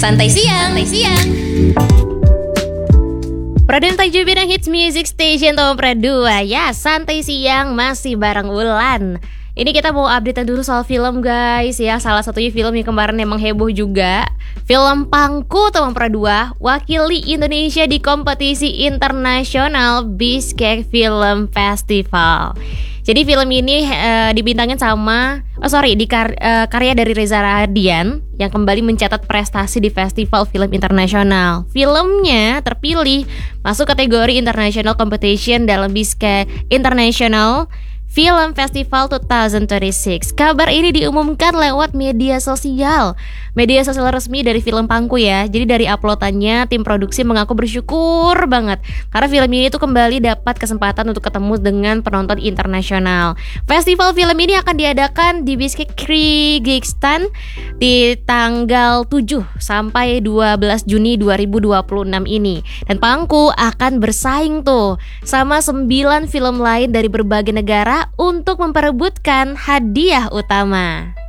Santai siang. Produm Tajuk Bidang Hits Music Station Nomor 2. Ya, santai siang masih bareng Wulan. Ini kita mau update dulu soal film guys ya. Salah satunya film yang kemarin emang heboh juga, film Pangku Nomor 2 wakili Indonesia di kompetisi internasional Bishkek Film Festival. Jadi film ini dibintangin sama karya dari Reza Radian yang kembali mencatat prestasi di Festival Film Internasional. Filmnya terpilih masuk kategori International Competition dalam Bishkek International Film Festival 2026. Kabar ini diumumkan lewat media sosial resmi dari film Pangku ya. Jadi dari uploadannya, tim produksi mengaku bersyukur banget karena film ini tuh kembali dapat kesempatan untuk ketemu dengan penonton internasional. Festival film ini akan diadakan di Bishkek, Kyrgyzstan di tanggal 7 sampai 12 Juni 2026 ini. Dan Pangku akan bersaing tuh sama 9 film lain dari berbagai negara untuk memperebutkan hadiah utama.